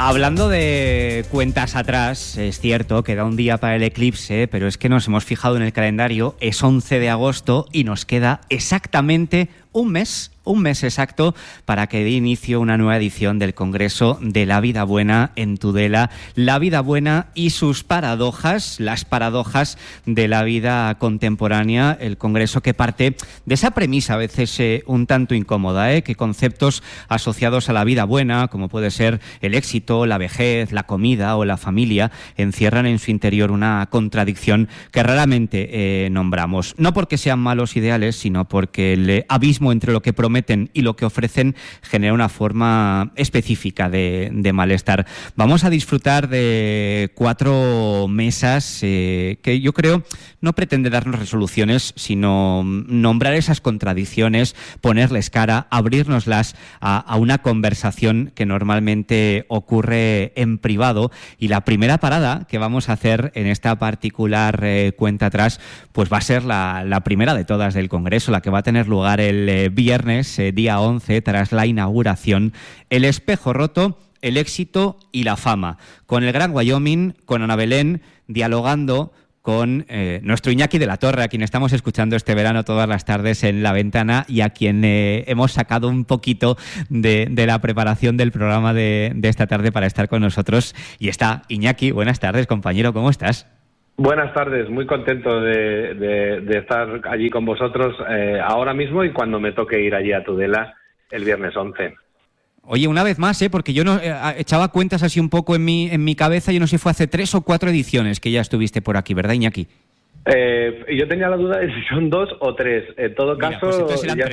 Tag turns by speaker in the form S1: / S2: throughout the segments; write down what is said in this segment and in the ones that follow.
S1: Hablando de cuentas atrás, es cierto, queda un día para el eclipse, pero es que nos hemos fijado en el calendario, es 11 de agosto y nos queda exactamente un mes exacto para que dé inicio una nueva edición del Congreso de la Vida Buena en Tudela. La vida buena y sus paradojas, las paradojas de la vida contemporánea. El Congreso que parte de esa premisa a veces un tanto incómoda, que conceptos asociados a la vida buena, como puede ser el éxito, la vejez, la comida o la familia, encierran en su interior una contradicción que raramente nombramos. No porque sean malos ideales, sino porque el abismo entre lo que prometen y lo que ofrecen genera una forma específica de malestar. Vamos a disfrutar de 4 mesas que yo creo no pretende darnos resoluciones, sino nombrar esas contradicciones, ponerles cara, abrirnoslas a una conversación que normalmente ocurre en privado. Y la primera parada que vamos a hacer en esta particular cuenta atrás, pues va a ser la primera de todas del Congreso, la que va a tener lugar el viernes, día 11, tras la inauguración. El espejo roto, el éxito y la fama. Con el Gran Wyoming, con Ana Belén, dialogando con nuestro Iñaki de la Torre, a quien estamos escuchando este verano todas las tardes en La Ventana y a quien hemos sacado un poquito de la preparación del programa de esta tarde para estar con nosotros. Y está Iñaki. Buenas tardes, compañero, ¿cómo estás?
S2: Buenas tardes, muy contento de estar allí con vosotros ahora mismo y cuando me toque ir allí a Tudela el viernes 11.
S1: Oye, una vez más, porque yo no echaba cuentas así un poco en mi cabeza, yo no sé si fue hace 3 o 4 ediciones que ya estuviste por aquí, ¿verdad, Iñaki?
S2: Yo tenía la duda de si son 2 o 3. En todo caso,
S1: pues
S2: ya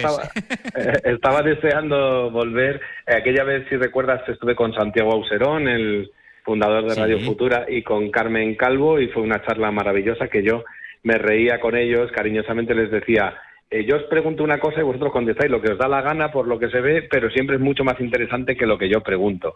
S2: estaba deseando volver. Aquella vez, si recuerdas, estuve con Santiago Auserón, el fundador de Radio Futura, y con Carmen Calvo, y fue una charla maravillosa que yo me reía con ellos, cariñosamente les decía, yo os pregunto una cosa y vosotros contestáis lo que os da la gana por lo que se ve, pero siempre es mucho más interesante que lo que yo pregunto.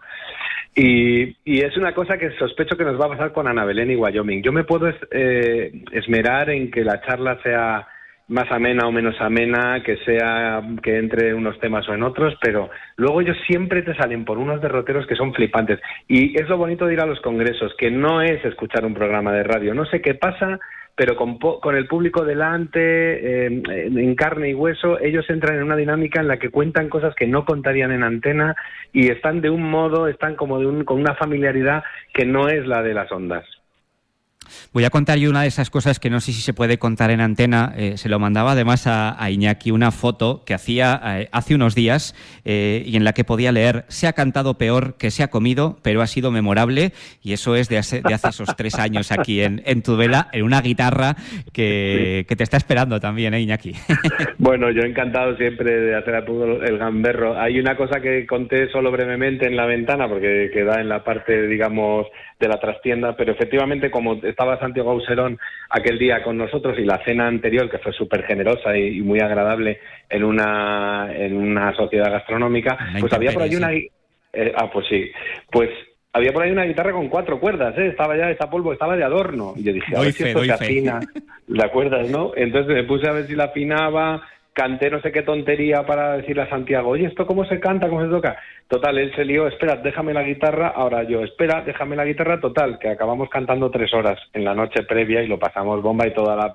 S2: Y es una cosa que sospecho que nos va a pasar con Ana Belén y Wyoming. Yo me puedo esmerar en que la charla sea más amena o menos amena, que entre unos temas o en otros, pero luego ellos siempre te salen por unos derroteros que son flipantes. Y es lo bonito de ir a los congresos, que no es escuchar un programa de radio. No sé qué pasa, pero con el público delante, en carne y hueso, ellos entran en una dinámica en la que cuentan cosas que no contarían en antena y están de un modo, están como con una familiaridad que no es la de las ondas.
S1: Voy a contar yo una de esas cosas que no sé si se puede contar en antena. Se lo mandaba además a Iñaki, una foto que hacía hace unos días y en la que podía leer: se ha cantado peor que se ha comido, pero ha sido memorable. Y eso es de hace esos 3 años aquí en Tudela, en una guitarra que te está esperando también, Iñaki.
S2: Bueno, yo encantado siempre de hacer el gamberro. Hay una cosa que conté solo brevemente en La Ventana, porque queda en la parte, digamos, de la trastienda, pero efectivamente, como estaba Santiago Auserón aquel día con nosotros y la cena anterior, que fue súper generosa y muy agradable en una sociedad gastronómica, pues había por ahí una... pues sí, pues había por ahí una guitarra con 4 cuerdas, estaba ya esa polvo, estaba de adorno. Y yo dije, a ver si esto se afina, ¿la cuerdas, no? Entonces me puse a ver si la afinaba, canté no sé qué tontería para decirle a Santiago, oye, ¿esto cómo se canta, cómo se toca? Total, él se lió, espera, déjame la guitarra, ahora yo, espera, déjame la guitarra, total, que acabamos cantando 3 horas en la noche previa y lo pasamos bomba y toda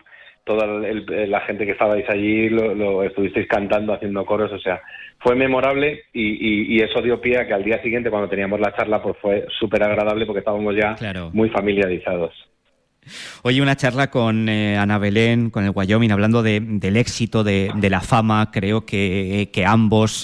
S2: la gente que estabais allí lo estuvisteis cantando, haciendo coros, o sea, fue memorable y eso dio pie a que al día siguiente, cuando teníamos la charla, pues fue súper agradable porque estábamos ya muy familiarizados.
S1: Oye, una charla con Ana Belén, con el Wyoming, hablando del éxito, de la fama. Creo que ambos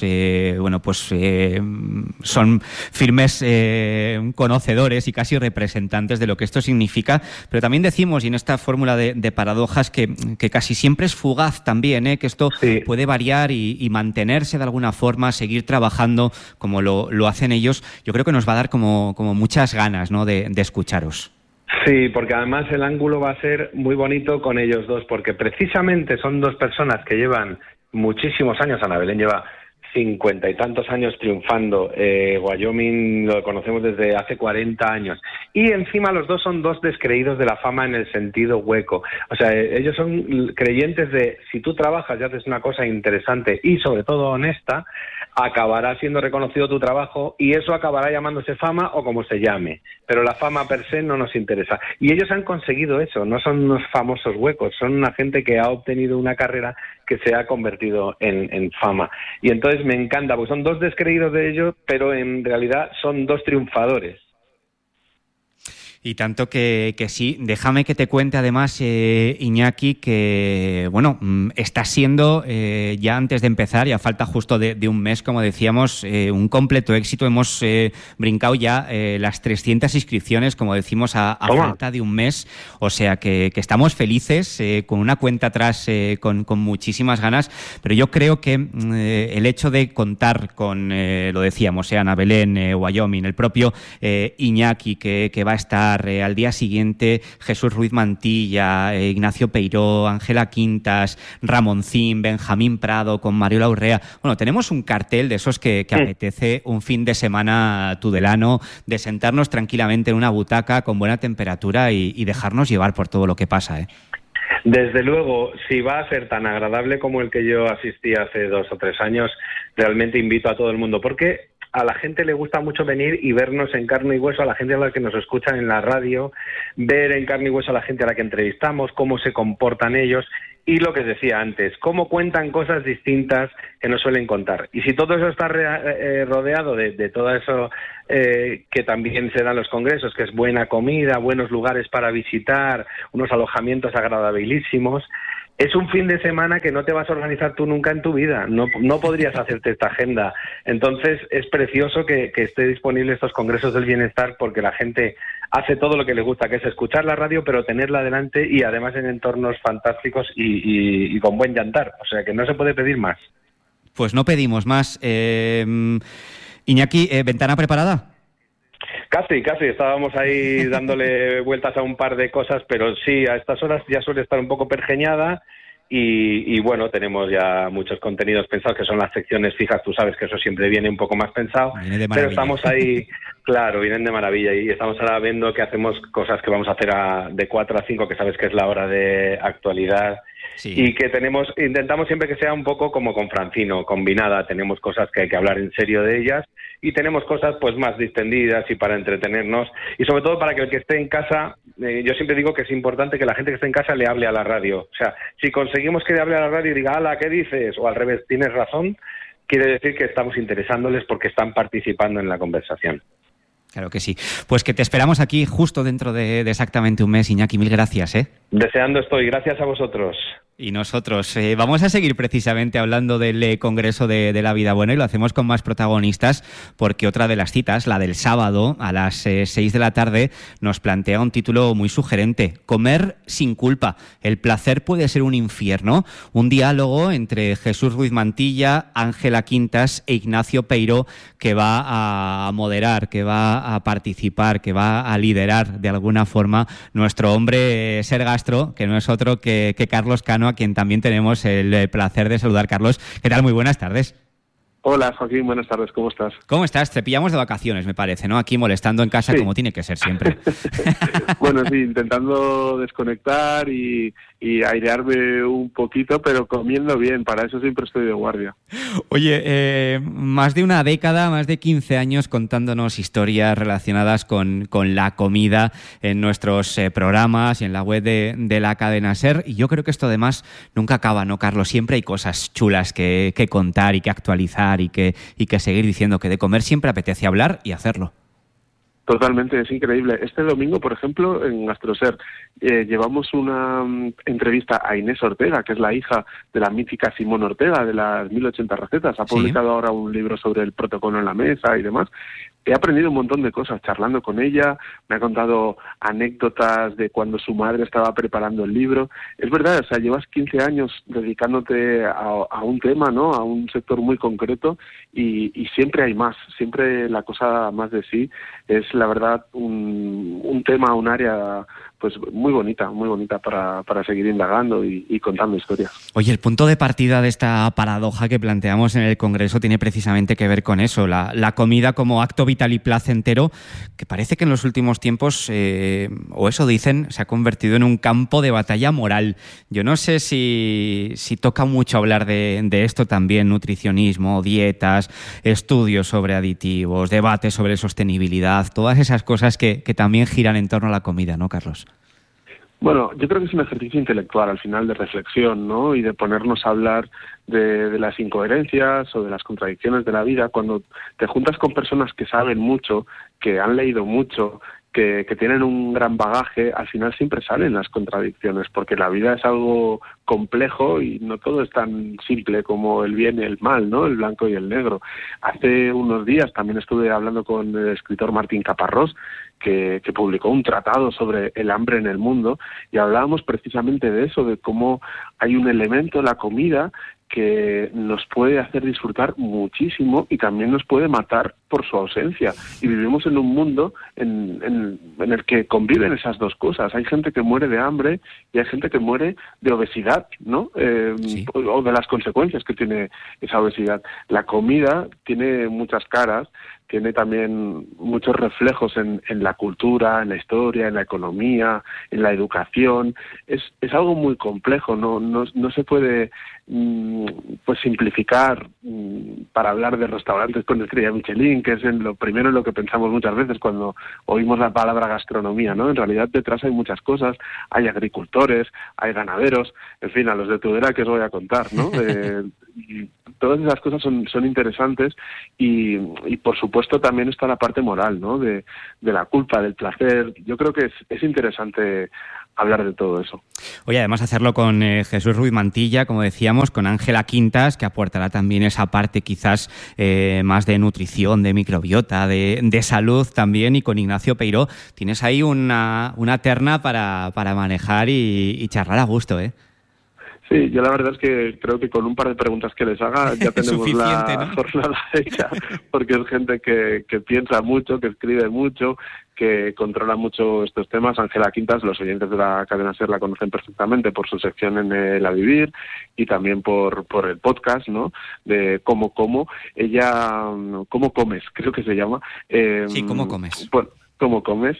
S1: son firmes conocedores y casi representantes de lo que esto significa. Pero también decimos, y en esta fórmula de paradojas, que casi siempre es fugaz también, que esto puede variar y mantenerse de alguna forma, seguir trabajando como lo hacen ellos. Yo creo que nos va a dar como muchas ganas, ¿no?, de escucharos.
S2: Sí, porque además el ángulo va a ser muy bonito con ellos dos, porque precisamente son 2 personas que llevan muchísimos años. Ana Belén lleva 50 y tantos años triunfando. Wyoming lo conocemos desde hace 40 años. Y encima los dos son dos descreídos de la fama en el sentido hueco. O sea, ellos son creyentes de si tú trabajas y haces una cosa interesante y sobre todo honesta, acabará siendo reconocido tu trabajo y eso acabará llamándose fama o como se llame. Pero la fama per se no nos interesa. Y ellos han conseguido eso, no son unos famosos huecos, son una gente que ha obtenido una carrera que se ha convertido en fama. Y entonces me encanta, porque son dos descreídos de ellos, pero en realidad son dos triunfadores.
S1: Y tanto que sí. Déjame que te cuente además, Iñaki, que bueno, está siendo, ya antes de empezar, ya falta justo de un mes, como decíamos, un completo éxito. Hemos brincado ya las 300 inscripciones, como decimos, a falta de un mes. O sea que estamos felices, con una cuenta atrás, con muchísimas ganas. Pero yo creo que el hecho de contar con, lo decíamos, Ana Belén, Wyoming, el propio Iñaki, que va a estar al día siguiente, Jesús Ruiz Mantilla, Ignacio Peiró, Ángela Quintas, Ramoncín, Benjamín Prado, con Mariola Urrea. Bueno, tenemos un cartel de esos que apetece un fin de semana tudelano, de sentarnos tranquilamente en una butaca con buena temperatura y dejarnos llevar por todo lo que pasa, ¿eh?
S2: Desde luego, si va a ser tan agradable como el que yo asistí hace 2 o 3 años, realmente invito a todo el mundo, porque a la gente le gusta mucho venir y vernos en carne y hueso, a la gente a la que nos escuchan en la radio, ver en carne y hueso a la gente a la que entrevistamos, cómo se comportan ellos y lo que os decía antes, cómo cuentan cosas distintas que no suelen contar. Y si todo eso está rodeado de todo eso que también se da en los congresos, que es buena comida, buenos lugares para visitar, unos alojamientos agradabilísimos, es un fin de semana que no te vas a organizar tú nunca en tu vida, no podrías hacerte esta agenda. Entonces es precioso que esté disponible estos congresos del bienestar, porque la gente hace todo lo que le gusta, que es escuchar la radio, pero tenerla delante y además en entornos fantásticos y con buen llantar. O sea que no se puede pedir más.
S1: Pues no pedimos más. Iñaki, ¿ventana preparada?
S2: Casi, estábamos ahí dándole vueltas a un par de cosas, pero sí, a estas horas ya suele estar un poco pergeñada y bueno, tenemos ya muchos contenidos pensados, que son las secciones fijas, tú sabes que eso siempre viene un poco más pensado, pero estamos ahí, claro, vienen de maravilla y estamos ahora viendo que hacemos cosas que vamos a hacer de 4 a 5, que sabes que es la hora de actualidad. Sí. Y que intentamos siempre que sea un poco como con Francino, combinada. Tenemos cosas que hay que hablar en serio de ellas y tenemos cosas pues más distendidas y para entretenernos y sobre todo para que el que esté en casa, yo siempre digo que es importante que la gente que esté en casa le hable a la radio. O sea, si conseguimos que le hable a la radio y diga, ¡hala, qué dices! O al revés, tienes razón, quiere decir que estamos interesándoles porque están participando en la conversación.
S1: Claro que sí. Pues que te esperamos aquí justo dentro de exactamente un mes, Iñaki. Mil gracias, ¿eh?
S2: Deseando estoy. Gracias a vosotros.
S1: Y nosotros vamos a seguir precisamente hablando del Congreso de la Vida Buena y lo hacemos con más protagonistas porque otra de las citas, la del sábado a las 6 de la tarde, nos plantea un título muy sugerente: Comer sin culpa. El placer puede ser un infierno. Un diálogo entre Jesús Ruiz Mantilla, Ángela Quintas e Ignacio Peiró, que va a moderar, que va a participar, que va a liderar de alguna forma nuestro hombre Sergastro, que no es otro que Carlos Cano, a quien también tenemos el placer de saludar. Carlos, ¿qué tal? Muy buenas tardes.
S3: Hola, Joaquín, buenas tardes, ¿cómo estás?
S1: ¿Cómo estás? Te pillamos de vacaciones, me parece, ¿no? Aquí molestando en casa, sí, como tiene que ser siempre.
S3: Bueno, sí, intentando desconectar y airearme un poquito, pero comiendo bien, para eso siempre estoy de guardia.
S1: Oye, más de una década, más de 15 años contándonos historias relacionadas con la comida en nuestros programas y en la web de la cadena SER, y yo creo que esto además nunca acaba, ¿no, Carlos? Siempre hay cosas chulas que contar y que actualizar y que seguir diciendo, que de comer siempre apetece hablar y hacerlo.
S3: Totalmente, es increíble. Este domingo, por ejemplo, en GastroSer, llevamos una entrevista a Inés Ortega, que es la hija de la mítica Simón Ortega, de las 1080 recetas. Ha publicado ahora un libro sobre el protocolo en la mesa y demás. He aprendido un montón de cosas charlando con ella, me ha contado anécdotas de cuando su madre estaba preparando el libro. Es verdad, o sea, llevas 15 años dedicándote a un tema, ¿no? A un sector muy concreto y siempre hay más, siempre la cosa más de sí. Es la verdad un tema, un área pues muy bonita para seguir indagando y contando historias.
S1: Oye, el punto de partida de esta paradoja que planteamos en el Congreso tiene precisamente que ver con eso, la comida como acto vital y placentero, que parece que en los últimos tiempos, o eso dicen, se ha convertido en un campo de batalla moral. Yo no sé si toca mucho hablar de esto también, nutricionismo, dietas, estudios sobre aditivos, debates sobre sostenibilidad, todas esas cosas que también giran en torno a la comida, ¿no, Carlos?
S3: Bueno, yo creo que es un ejercicio intelectual al final de reflexión, ¿no? Y de ponernos a hablar de las incoherencias o de las contradicciones de la vida. Cuando te juntas con personas que saben mucho, que han leído mucho, que tienen un gran bagaje, al final siempre salen las contradicciones, porque la vida es algo complejo y no todo es tan simple como el bien y el mal, ¿no? El blanco y el negro. Hace unos días también estuve hablando con el escritor Martín Caparrós, que publicó un tratado sobre el hambre en el mundo, y hablábamos precisamente de eso, de cómo hay un elemento, la comida, que nos puede hacer disfrutar muchísimo y también nos puede matar por su ausencia. Y vivimos en un mundo en el que conviven esas dos cosas. Hay gente que muere de hambre y hay gente que muere de obesidad, ¿no?
S1: Sí.
S3: O de las consecuencias que tiene esa obesidad. La comida tiene muchas caras, tiene también muchos reflejos en la cultura, en la historia, en la economía, en la educación. Es algo muy complejo, no se puede pues simplificar para hablar de restaurantes con estrella Michelin, que es lo primero en lo que pensamos muchas veces cuando oímos la palabra gastronomía, ¿no? En realidad detrás hay muchas cosas, hay agricultores, hay ganaderos, en fin, a los de Tudela que os voy a contar, ¿no? Y todas esas cosas son interesantes y por supuesto también está la parte moral, ¿no? De la culpa, del placer. Yo creo que es interesante hablar de todo eso.
S1: Oye, además hacerlo con Jesús Ruiz Mantilla, como decíamos, con Ángela Quintas, que aportará también esa parte quizás más de nutrición, de microbiota, de salud también, y con Ignacio Peiró. Tienes ahí una terna para manejar y charlar a gusto, ¿eh?
S3: Sí, yo la verdad es que creo que con un par de preguntas que les haga ya tenemos la jornada hecha, porque es gente que piensa mucho, que escribe mucho, que controla mucho estos temas. Ángela Quintas, los oyentes de la cadena SER la conocen perfectamente por su sección en El A Vivir y también por el podcast, ¿no? De Cómo. Ella, ¿Cómo comes? Creo que se llama.
S1: Sí, ¿Cómo comes?
S3: Bueno, ¿Cómo comes?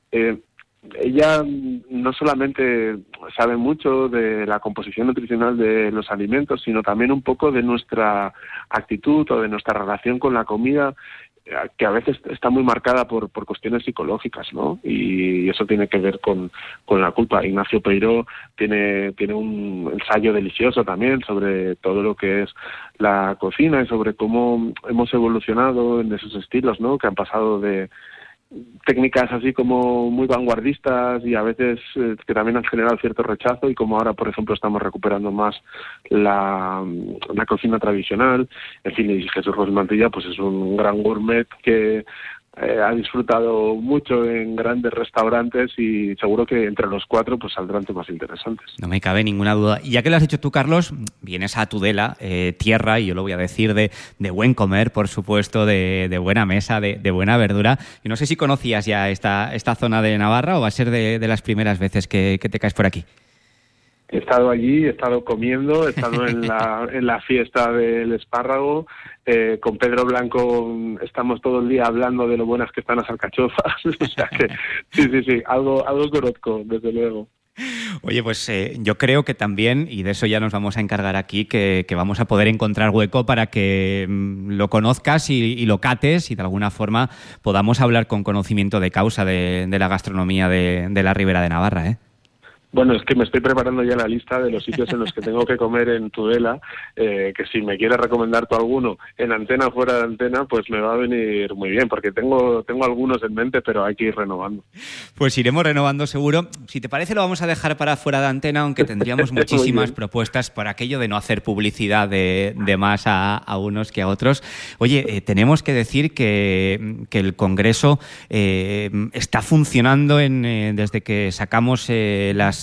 S3: Ella no solamente sabe mucho de la composición nutricional de los alimentos, sino también un poco de nuestra actitud o de nuestra relación con la comida, que a veces está muy marcada por cuestiones psicológicas, ¿no? Y eso tiene que ver con la culpa. Ignacio Peiró tiene un ensayo delicioso también sobre todo lo que es la cocina y sobre cómo hemos evolucionado en esos estilos, ¿no? Que han pasado de técnicas así como muy vanguardistas y a veces que también han generado cierto rechazo, y como ahora, por ejemplo, estamos recuperando más la cocina tradicional. En fin, y Jesús Ruiz Mantilla pues es un gran gourmet que ha disfrutado mucho en grandes restaurantes y seguro que entre los cuatro pues saldrán temas interesantes.
S1: No me cabe ninguna duda. Y ya que lo has hecho tú, Carlos, vienes a Tudela, tierra, y yo lo voy a decir, de buen comer, por supuesto, de buena mesa, de buena verdura. Y no sé si conocías ya esta zona de Navarra o va a ser de las primeras veces que te caes por aquí.
S3: He estado allí, he estado comiendo, he estado en la fiesta del espárrago. Con Pedro Blanco estamos todo el día hablando de lo buenas que están las alcachofas. O sea que sí, algo conozco, desde luego.
S1: Oye, pues yo creo que también, y de eso ya nos vamos a encargar aquí, que vamos a poder encontrar hueco para que lo conozcas y lo cates y de alguna forma podamos hablar con conocimiento de causa de la gastronomía de la Ribera de Navarra, ¿eh?
S3: Bueno, es que me estoy preparando ya la lista de los sitios en los que tengo que comer en Tudela, que si me quieres recomendar tú alguno en antena o fuera de antena, pues me va a venir muy bien, porque tengo algunos en mente, pero hay que ir renovando. Pues iremos renovando seguro. Si te parece, lo vamos a dejar para fuera de antena, aunque tendríamos muchísimas propuestas por aquello de no hacer publicidad de más a unos que a otros. Oye, tenemos que decir que el Congreso está funcionando desde que sacamos las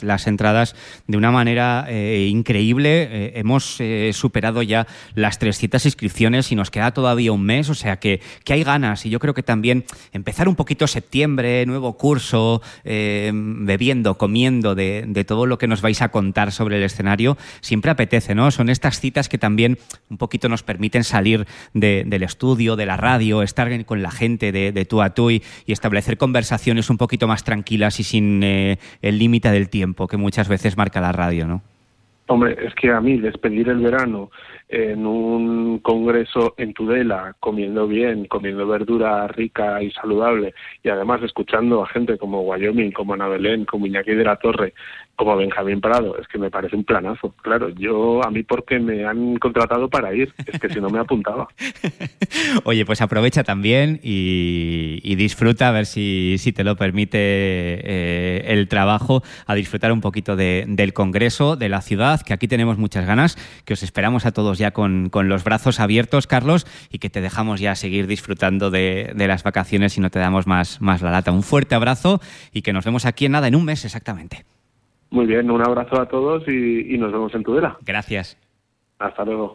S1: las entradas de una manera increíble. Hemos superado ya las 300 inscripciones y nos queda todavía un mes, o sea que hay ganas. Y yo creo que también empezar un poquito septiembre, nuevo curso, bebiendo, comiendo de todo lo que nos vais a contar sobre el escenario, siempre apetece, ¿no? Son estas citas que también un poquito nos permiten salir del estudio, de la radio, estar con la gente de tú a tú y establecer conversaciones un poquito más tranquilas y sin el límite del tiempo que muchas veces marca la radio, ¿no?
S3: Hombre, es que a mí despedir el verano en un congreso en Tudela, comiendo bien, comiendo verdura rica y saludable, y además escuchando a gente como Wyoming, como Ana Belén, como Iñaki de la Torre, como Benjamín Prado, es que me parece un planazo. Claro, a mí porque me han contratado para ir, es que si no me apuntaba.
S1: Oye, pues aprovecha también y disfruta, a ver si te lo permite el trabajo, a disfrutar un poquito del congreso, de la ciudad, que aquí tenemos muchas ganas, que os esperamos a todos ya con los brazos abiertos, Carlos, y que te dejamos ya seguir disfrutando de las vacaciones y no te damos más la lata. Un fuerte abrazo y que nos vemos aquí en un mes exactamente.
S3: Muy bien, un abrazo a todos y nos vemos en Tudela.
S1: Gracias.
S3: Hasta luego.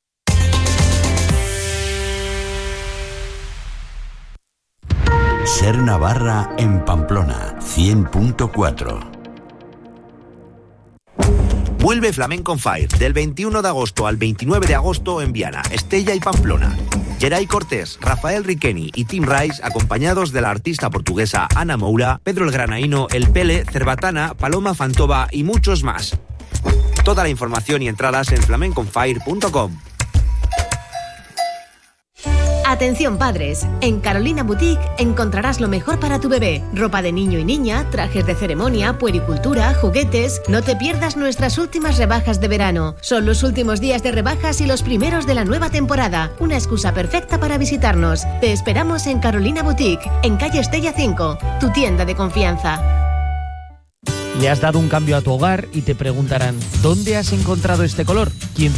S4: Ser Navarra en Pamplona, 100.4. Vuelve Flamenco on Fire del 21 de agosto al 29 de agosto en Viana, Estella y Pamplona. Geray Cortés, Rafael Riqueni y Tim Rice, acompañados de la artista portuguesa Ana Moura, Pedro el Granaíno, El Pele, Cerbatana, Paloma Fantova y muchos más. Toda la información y entradas en flamenconfire.com.
S5: Atención padres, en Carolina Boutique encontrarás lo mejor para tu bebé. Ropa de niño y niña, trajes de ceremonia, puericultura, juguetes. No te pierdas nuestras últimas rebajas de verano. Son los últimos días de rebajas y los primeros de la nueva temporada. Una excusa perfecta para visitarnos. Te esperamos en Carolina Boutique, en calle Estella 5, tu tienda de confianza.
S6: Le has dado un cambio a tu hogar y te preguntarán, ¿dónde has encontrado este color? ¿Quién